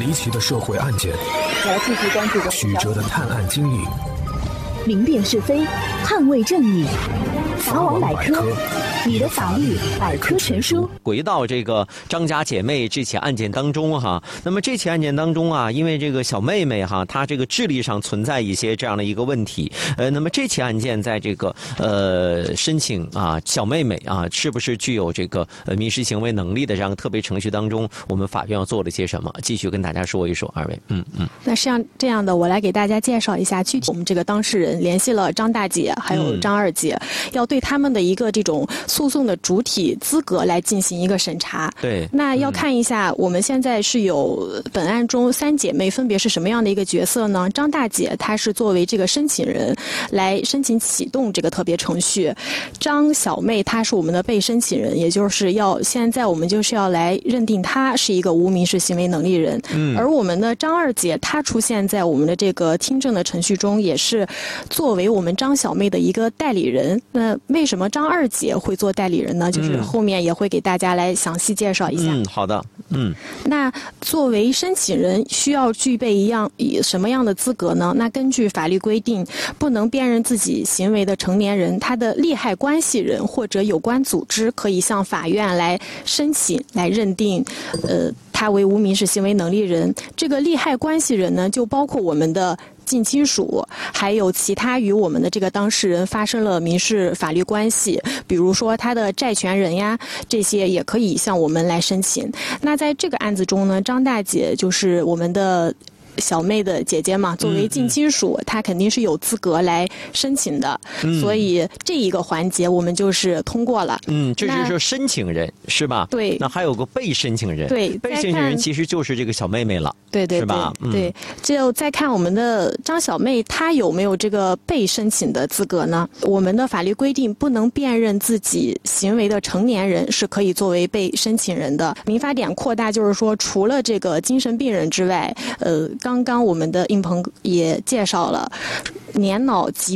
离奇的社会案件， 我要继续关注曲折的探案经历， 明辨是非，捍卫正义。法网百科，你的法律百科全书。 回到这个张家姐妹这起案件当中哈，那么这起案件当中啊，因为这个小妹妹哈，她这个智力上存在一些这样的一个问题，那么这起案件在这个申请啊小妹妹啊是不是具有这个民事行为能力的这样特别程序当中，我们法院要做了些什么？继续跟大家说一说，二位， 那像这样的，我来给大家介绍一下具体我们这个当事人联系了张大姐还有张二姐，要对他们的一个这种诉讼的主体资格来进行一个审查。 对， 那要看一下我们现在是有本案中三姐妹分别是什么样的一个角色呢？张大姐她是作为这个申请人来申请启动这个特别程序，张小妹她是我们的被申请人，也就是现在我们就是要来认定她是一个无民事行为能力人。而我们的张二姐她出现在我们的这个听证的程序中，也是作为我们张小妹的一个代理人。那为什么张二姐会做代理人呢？就是后面也会给大家来详细介绍一下。 好的。 那作为申请人需要具备什么样的资格呢？那根据法律规定，不能辨认自己行为的成年人，他的利害关系人或者有关组织可以向法院来申请来认定他为无民事行为能力人。这个利害关系人呢，就包括我们的近亲属，还有其他与我们的这个当事人发生了民事法律关系，比如说他的债权人呀，这些也可以向我们来申请。那在这个案子中呢，张大姐就是我们的小妹的姐姐嘛，作为近亲属，她肯定是有资格来申请的，所以这一个环节我们就是通过了。 这是说申请人是吧？ 对。 那还有个被申请人， 对， 被申请人其实就是这个小妹妹了， 对， 是吧？ 对，就再看我们的张小妹，她有没有这个被申请的资格呢？我们的法律规定，不能辨认自己行为的成年人是可以作为被申请人的。民法典扩大，就是说除了这个精神病人之外，刚刚我们的应鹏也介绍了年脑疾